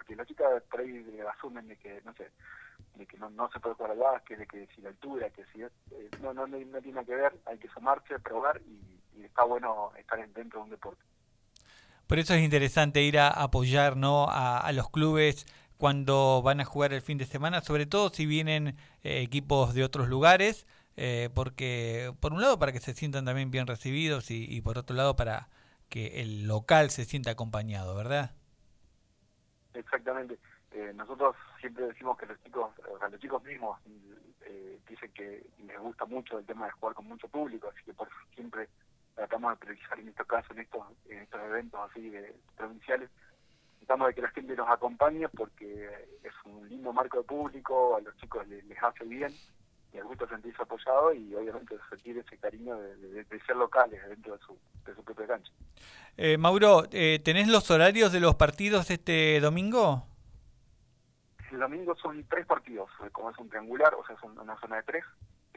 porque las chicas por ahí asumen de que, no sé, de que no se puede jugar al básquet, de que si la altura, que si es, no tiene nada que ver, hay que sumarse, probar y está bueno estar dentro de un deporte. Por eso es interesante ir a apoyar, ¿no?, a los clubes cuando van a jugar el fin de semana, sobre todo si vienen equipos de otros lugares, porque por un lado para que se sientan también bien recibidos y por otro lado para que el local se sienta acompañado, ¿verdad? Exactamente. Nosotros siempre decimos que los chicos, o sea, los chicos mismos dicen que les gusta mucho el tema de jugar con mucho público, así que por eso siempre tratamos de priorizar en estos casos, en estos eventos así provinciales, tratamos de que la gente nos acompañe porque es un lindo marco de público, a los chicos les hace bien, y les gusta sentirse apoyados y obviamente sentir ese cariño de ser locales dentro de su propia cancha. Mauro, ¿tenés los horarios de los partidos este domingo? El domingo son 3 partidos, como es un triangular, o sea, es una zona de 3.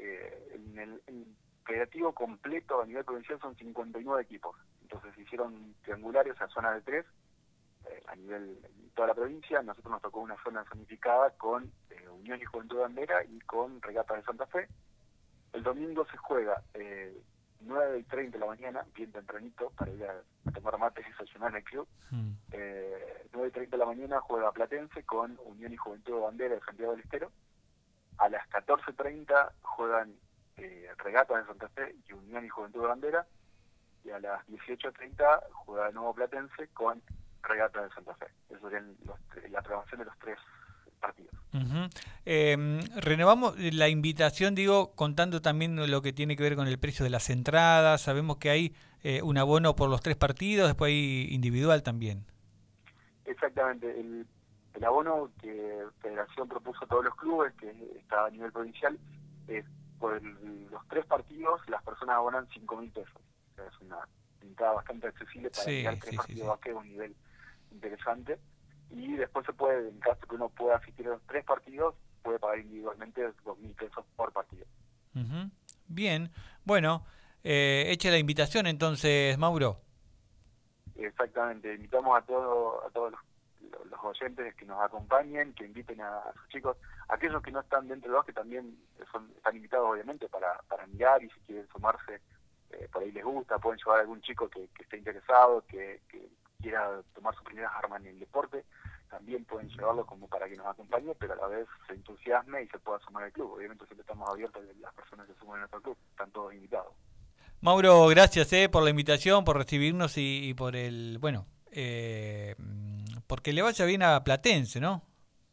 El federativo completo a nivel provincial son 59 equipos. Entonces se hicieron triangulares a zona de 3 a nivel en toda la provincia. Nosotros nos tocó una zona zonificada con Unión y Juventud de Bandera y con Regatas de Santa Fe. El domingo se juega 9:30 de la mañana, bien tempranito, para ir a tomar mates y desayunar en el club. Mm. 9:30 de la mañana juega Platense con Unión y Juventud de Bandera de Santiago del Estero. A las 14:30 juegan Regatas de Santa Fe y Unión y Juventud de Bandera. Y a las 18:30 juega de nuevo Platense con Regatas de Santa Fe. Eso sería la programación de los 3 partidos. Ujú. Renovamos la invitación, digo, contando también lo que tiene que ver con el precio de las entradas. Sabemos que hay un abono por los 3 partidos, después hay individual también. Exactamente, el abono que Federación propuso a todos los clubes, que está a nivel provincial, es por los 3 partidos las personas abonan 5.000 pesos. O sea, es una entrada bastante accesible para mirar Sí, tres sí, sí, partidos de sí. básquet a un nivel interesante. Y después se puede, en caso que uno pueda asistir a los 3 partidos, puede pagar individualmente 2.000 pesos por partido. Ujú. Bien, bueno, hecha la invitación entonces, Mauro. Exactamente, invitamos a todos los oyentes que nos acompañen, que inviten a sus chicos. Aquellos que no están dentro del básquet también están invitados obviamente para mirar y si quieren sumarse, por ahí les gusta, pueden llevar a algún chico que esté interesado, que quiera tomar sus primeras armas en el deporte, también pueden llevarlo como para que nos acompañe, pero a la vez se entusiasme y se pueda sumar al club. Obviamente siempre estamos abiertos a las personas que suman a nuestro club, están todos invitados. Mauro, gracias por la invitación, por recibirnos y por el, bueno, porque le vaya bien a Platense, ¿no?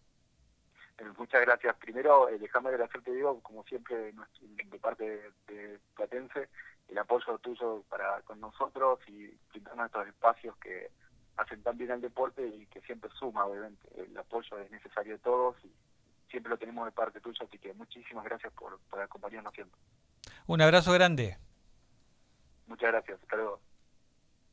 Muchas gracias. Primero, déjame agradecerte, Diego, como siempre, de parte de Platense, el apoyo tuyo para con nosotros y brindarnos estos espacios que hacen tan bien al deporte y que siempre suma, obviamente. El apoyo es necesario de todos y siempre lo tenemos de parte tuya, así que muchísimas gracias por acompañarnos siempre. Un abrazo grande. Muchas gracias. Hasta luego.